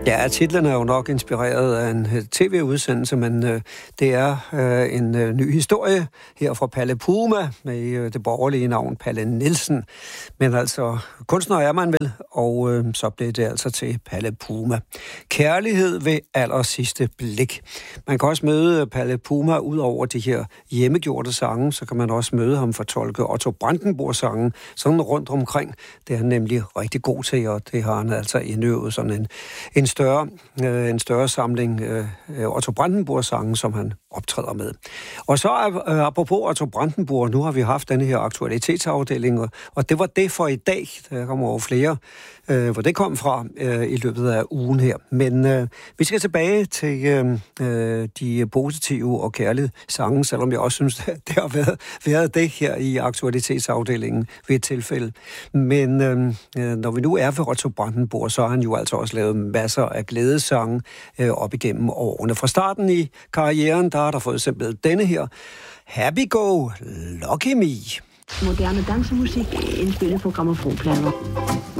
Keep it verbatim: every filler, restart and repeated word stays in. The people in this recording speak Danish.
Ja, titlen er jo nok inspireret af en tv-udsendelse, men øh, det er øh, en øh, ny historie her fra Palle Puma med øh, det borgerlige navn Palle Nielsen. Men altså, kunstner er man vel, og øh, så blev det altså til Palle Puma. Kærlighed ved allersidste blik. Man kan også møde Palle Puma ud over de her hjemmegjorte sange, så kan man også møde ham fortolke Otto Brandenburg-sangen sådan rundt omkring. Det er han nemlig rigtig god til, og det har han altså indøvet sådan en, en større, øh, en større samling øh, Otto Brandenburg-sange, som han optræder med. Og så øh, apropos Otto Brandenburg, nu har vi haft denne her aktualitetsafdeling, og, og det var det for i dag. Der kommer over flere, øh, hvor det kom fra øh, i løbet af ugen her. Men øh, vi skal tilbage til øh, de positive og kærlige sange, selvom jeg også synes, at det har været, været det her i aktualitetsafdelingen ved et tilfælde. Men øh, når vi nu er ved Otto Brandenburg, så har han jo altså også lavet masser af glædesange øh, op igennem årene. Fra starten i karrieren, der er der for eksempel denne her, Happy Go, Lucky Me. Moderne dansemusik indspillet på grammofonplader.